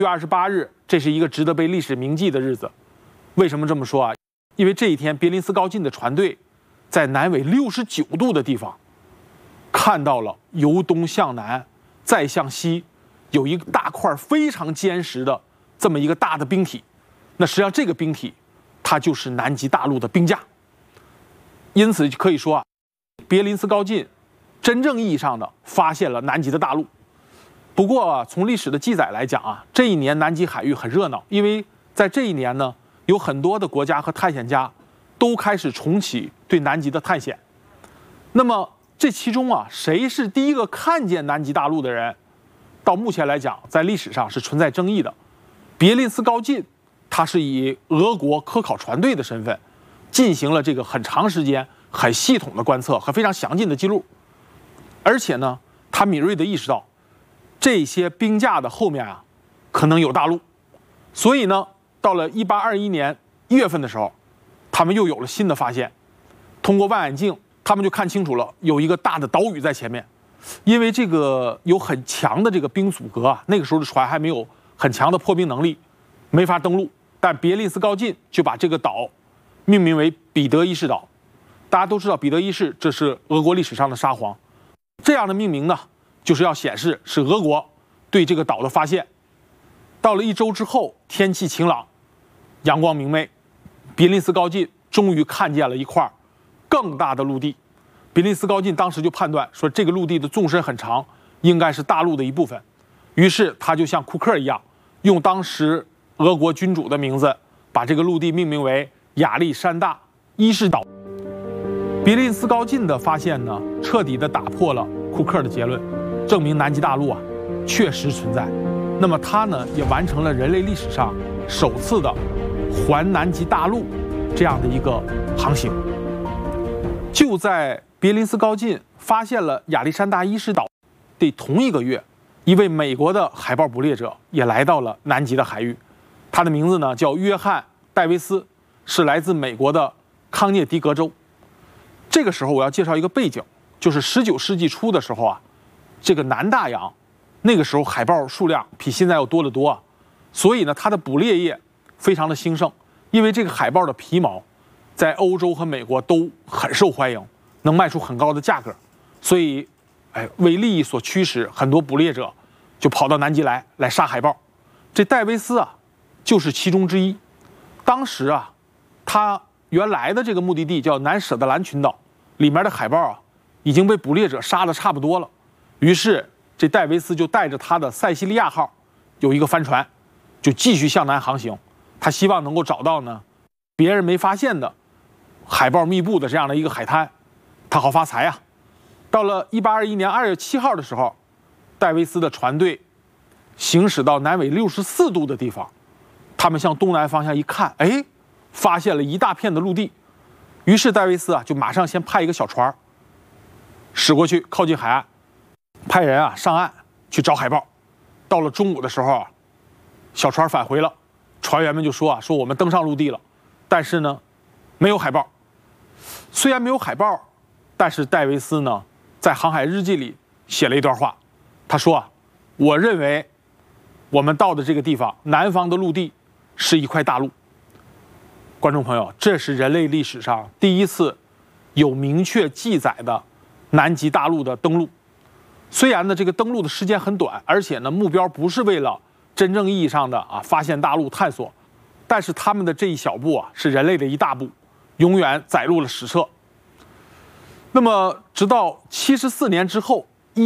月28日，这是一个值得被历史铭记的日子。为什么这么说啊？因为这一天，别林斯高进的船队在南纬69度的地方，看到了由东向南再向西有一大块非常坚实的这么一个大的冰体。那实际上这个冰体，它就是南极大陆的冰架。因此可以说啊，别林斯高进真正意义上的发现了南极的大陆。不过啊，从历史的记载来讲啊，这一年南极海域很热闹，因为在这一年呢，有很多的国家和探险家都开始重启对南极的探险。那么这其中啊，谁是第一个看见南极大陆的人？到目前来讲，在历史上是存在争议的。别林斯高进，他是以俄国科考船队的身份，进行了这个很长时间、很系统的观测和非常详尽的记录。而且呢，他敏锐地意识到，这些冰架的后面啊，可能有大陆。所以呢，到了1821年1月份的时候，他们又有了新的发现。通过望远镜，他们就看清楚了，有一个大的岛屿在前面。因为这个有很强的这个冰阻隔啊，那个时候的船还没有很强的破冰能力，没法登陆。但别林斯高进就把这个岛命名为彼得一世岛。大家都知道，彼得一世这是俄国历史上的沙皇。这样的命名呢，就是要显示是俄国对这个岛的发现。到了1周之后，天气晴朗，阳光明媚，别林斯高进终于看见了一块更大的陆地。别林斯高进当时就判断说，这个陆地的纵深很长，应该是大陆的一部分。于是他就像库克一样，用当时俄国君主的名字，把这个陆地命名为亚历山大一世岛。别林斯高进的发现呢，彻底地打破了库克的结论，证明南极大陆啊确实存在。那么他呢，也完成了人类历史上首次的环南极大陆这样的一个航行。就在别林斯高进发现了亚历山大一世岛的同一个月，一位美国的海豹捕猎者也来到了南极的海域。他的名字呢叫约翰·戴维斯，是来自美国的康涅狄格州。这个时候我要介绍一个背景，就是19世纪初的时候啊，这个南大洋那个时候海豹数量比现在要多得多啊，所以呢，它的捕猎业非常的兴盛。因为这个海豹的皮毛在欧洲和美国都很受欢迎，能卖出很高的价格，所以，为利益所驱使，很多捕猎者就跑到南极来杀海豹。这戴维斯啊，就是其中之一。当时啊，他原来的这个目的地叫南舍德兰群岛，里面的海豹啊已经被捕猎者杀得差不多了。于是这戴维斯就带着他的塞西利亚号有一个帆船，就继续向南航行。他希望能够找到呢别人没发现的海豹密布的这样的一个海滩，他好发财啊。到了1821年2月7号的时候，戴维斯的船队行驶到南纬64度的地方，他们向东南方向一看，发现了一大片的陆地。于是戴维斯啊就马上先派一个小船驶过去，靠近海岸，派人啊上岸去找海豹。到了中午的时候啊，小船返回了，船员们就说我们登上陆地了，但是呢没有海豹。虽然没有海豹，但是戴维斯呢在航海日记里写了一段话，他说我认为我们到的这个地方，南方的陆地是一块大陆。观众朋友，这是人类历史上第一次有明确记载的南极大陆的登陆。虽然呢这个登陆的时间很短，而且呢目标不是为了真正意义上的发现大陆探索，但是他们的这一小步是人类的一大步，永远载入了史册。那么直到74年之后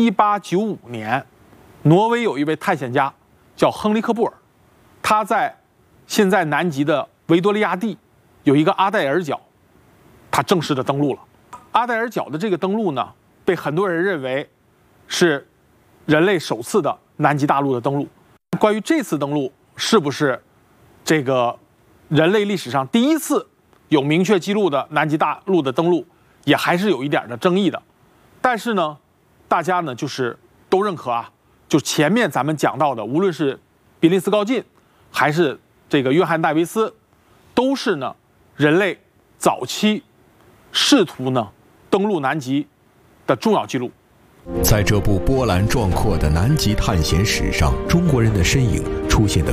，1895年，挪威有一位探险家叫亨利克布尔，他在现在南极的维多利亚地有一个阿戴尔角，他正式的登陆了。阿戴尔角的这个登陆呢，被很多人认为是人类首次的南极大陆的登陆。关于这次登陆是不是这个人类历史上第一次有明确记录的南极大陆的登陆，也还是有一点的争议的。但是呢，大家呢就是都认可就前面咱们讲到的，无论是别林斯高进还是这个约翰戴维斯，都是呢人类早期试图呢登陆南极的重要记录。 在这部波澜壮阔的南极探险史上，中国人的身影出现得